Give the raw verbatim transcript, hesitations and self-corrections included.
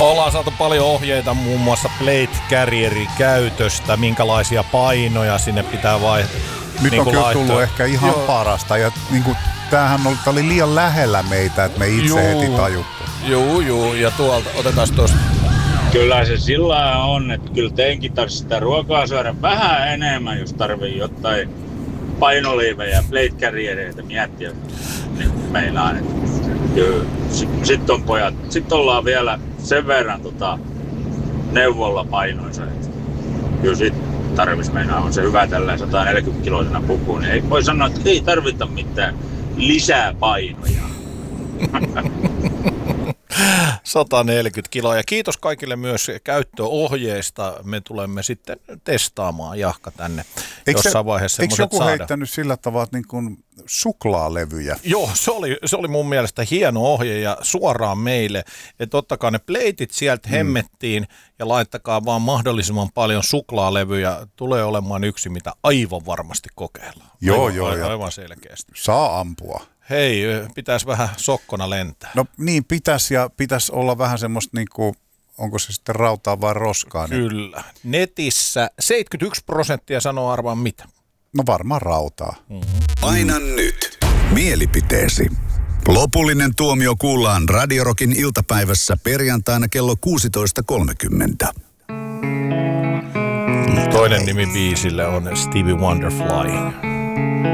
Ollaan saatu paljon ohjeita muun muassa plate carrierin käytöstä, minkälaisia painoja sinne pitää vaihtaa. Nyt niin on kyllä laittaa. tullut ehkä ihan Joo. parasta. Ja niin kuin, tämähän oli, oli liian lähellä meitä, että me itse juu, heti tajuttu. Juu, juu. Ja tuolta, otetaan tuosta. Kyllä se sillä on, että kyllä teinkin tarvitsisi sitä ruokaa syödä vähän enemmän, jos tarvii jotain painoliivejä ja plate carriereitä miettiä. Niin meinaan, että sitten sit on pojat. Sitten ollaan vielä sen verran tota, neuvolla painoissa. Kyllä sit tarvitsisi meinaa, on se hyvä tällä sata neljäkymmentä kiloisena pukuun. Niin ei voi sanoa, että ei tarvita mitään lisää painoja. sata neljäkymmentä kiloa. Ja kiitos kaikille myös käyttöohjeista. Me tulemme sitten testaamaan Jahka tänne eikö jossain se, vaiheessa. Eikö joku saada. heittänyt sillä tavalla niin kuin suklaalevyjä? Joo, se oli, se oli mun mielestä hieno ohje ja suoraan meille. Että ottakaa ne pleitit sieltä mm. hemmettiin ja laittakaa vaan mahdollisimman paljon suklaalevyjä. Tulee olemaan yksi, mitä aivan varmasti kokeillaan. Joo, aivan, joo. Aivan, aivan selkeästi. Saa ampua. Hei, pitäisi vähän sokkona lentää. No niin, pitäisi ja pitäisi olla vähän semmoista niinku, onko se sitten rautaa vai roskaa? Kyllä. Niin. Netissä seitsemänkymmentäyksi prosenttia sanoo arvaan mitä. No varmaan rautaa. Mm-hmm. Aina nyt. Mielipiteesi. Lopullinen tuomio kuullaan Radio Rockin iltapäivässä perjantaina kello kuusitoista kolmekymmentä. Toinen nimi biisille on Stevie Wonder Flying.